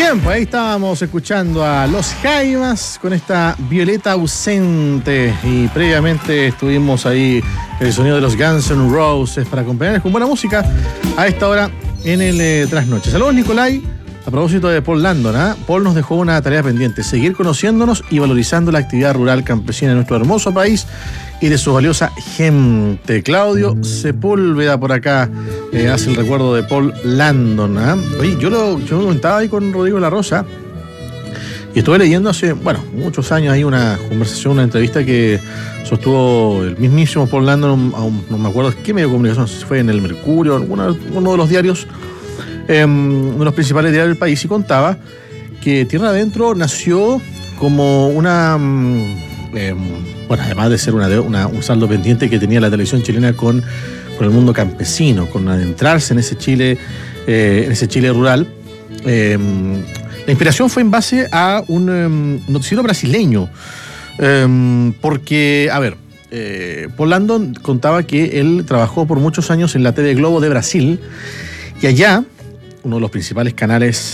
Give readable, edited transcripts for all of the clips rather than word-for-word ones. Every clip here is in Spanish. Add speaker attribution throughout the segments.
Speaker 1: Bien, pues ahí estábamos escuchando a Los Jaivas con esta Violeta Ausente, y previamente estuvimos ahí el sonido de los Guns N' Roses para acompañarles con buena música a esta hora en el Trasnoche. Saludos, Nicolai. A propósito de Paul Landon, Paul nos dejó una tarea pendiente: seguir conociéndonos y valorizando la actividad rural campesina de nuestro hermoso país y de su valiosa gente. Claudio Sepúlveda por acá hace el recuerdo de Paul Landon. Oye, yo lo comentaba ahí con Rodrigo La Rosa, y estuve leyendo hace, muchos años ahí una conversación, una entrevista que sostuvo el mismísimo Paul Landon no me acuerdo qué medio de comunicación, si fue en el Mercurio, uno de los diarios, uno de los principales diarios del país, y contaba que Tierra Adentro nació como una... además de ser un saldo pendiente que tenía la televisión chilena con el mundo campesino, con adentrarse en ese Chile rural. La inspiración fue en base a un noticiero brasileño, porque, Paul Landon contaba que él trabajó por muchos años en la TV Globo de Brasil, y allá uno de los principales canales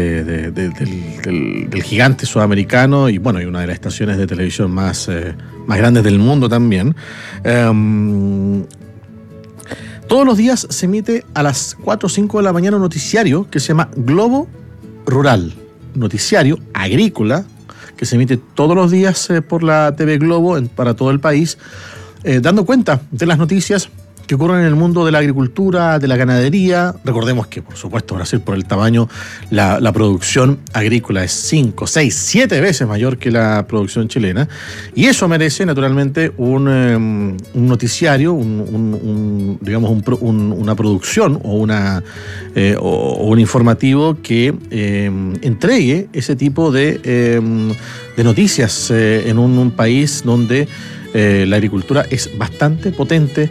Speaker 1: del gigante sudamericano y una de las estaciones de televisión más grandes del mundo también. Todos los días se emite a las 4 o 5 de la mañana un noticiario que se llama Globo Rural, noticiario agrícola que se emite todos los días por la TV Globo para todo el país, dando cuenta de las noticias que ocurren en el mundo de la agricultura, de la ganadería. Recordemos que, por supuesto, Brasil, por el tamaño, la producción agrícola es 5, 6, 7 veces mayor que la producción chilena, y eso merece, naturalmente, un noticiario, una producción o un informativo que entregue ese tipo de noticias en un país donde la agricultura es bastante potente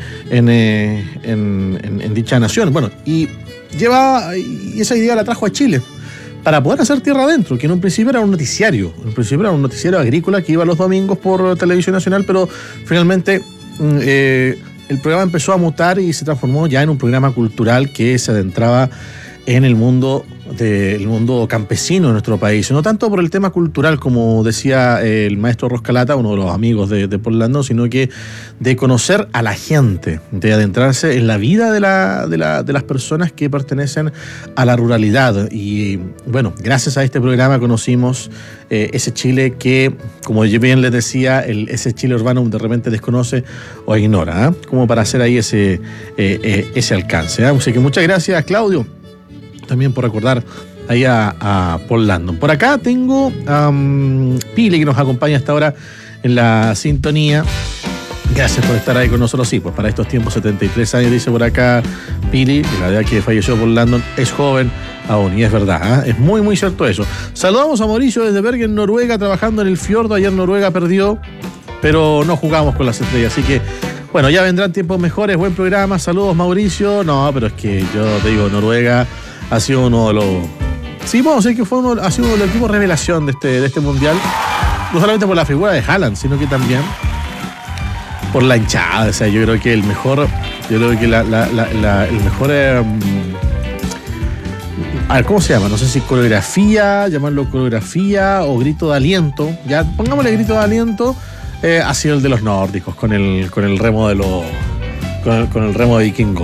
Speaker 1: en dicha nación. Y esa idea la trajo a Chile para poder hacer Tierra Adentro, que en un principio era un noticiario. Agrícola que iba los domingos por Televisión Nacional, pero finalmente el programa empezó a mutar y se transformó ya en un programa cultural que se adentraba en el mundo campesino de nuestro país, no tanto por el tema cultural, como decía el maestro Roscalata, uno de los amigos de Paul Landon, sino que de conocer a la gente, de adentrarse en la vida de las personas que pertenecen a la ruralidad. Y gracias a este programa conocimos ese Chile que, como yo bien les decía, ese Chile urbano de repente desconoce o ignora, como para hacer ahí ese alcance. Así que muchas gracias, Claudio, también por recordar ahí a Paul Landon. Por acá tengo a Pili, que nos acompaña hasta ahora en la sintonía. Gracias por estar ahí con nosotros. Sí, pues para estos tiempos, 73 años, dice por acá Pili. La verdad que falleció Paul Landon, es joven aún, y es verdad, es muy, muy cierto eso. Saludamos a Mauricio desde Bergen, Noruega, trabajando en el fiordo. Ayer Noruega perdió, pero no jugamos con las estrellas, así que ya vendrán tiempos mejores. Buen programa, saludos, Mauricio. No, pero es que yo te digo, Noruega ha sido uno de los... Sí, podemos decir que ha sido uno de los equipos revelación de este mundial. No solamente por la figura de Haaland, sino que también por la hinchada. O sea, yo creo que el mejor... ¿cómo se llama? No sé si coreografía, llamarlo coreografía o grito de aliento. Ya, pongámosle grito de aliento. Ha sido el de los nórdicos, con el remo de con el remo de vikingo.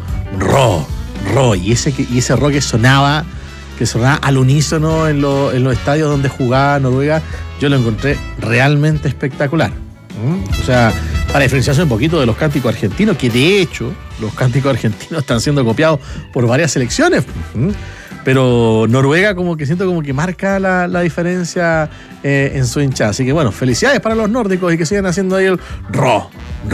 Speaker 1: Y ese rock que sonaba al unísono en los estadios donde jugaba Noruega, yo lo encontré realmente espectacular. O sea, para diferenciarse un poquito de los cánticos argentinos, que de hecho los cánticos argentinos están siendo copiados por varias selecciones, pero Noruega siento que marca la diferencia en su hinchada. Así que felicidades para los nórdicos y que sigan haciendo ahí el ro.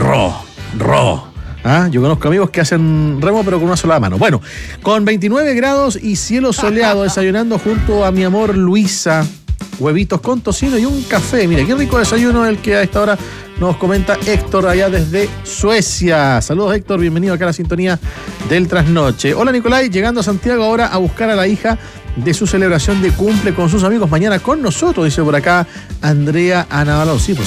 Speaker 1: Yo conozco amigos que hacen remo pero con una sola mano. Con 29 grados y cielo soleado, desayunando junto a mi amor Luisa, huevitos con tocino y un café. Mira, qué rico desayuno el que a esta hora nos comenta Héctor allá desde Suecia. Saludos, Héctor, bienvenido acá a la sintonía del Trasnoche. Hola, Nicolai, llegando a Santiago ahora a buscar a la hija de su celebración de cumple con sus amigos mañana con nosotros, dice por acá Andrea Anabalón. Sí, pues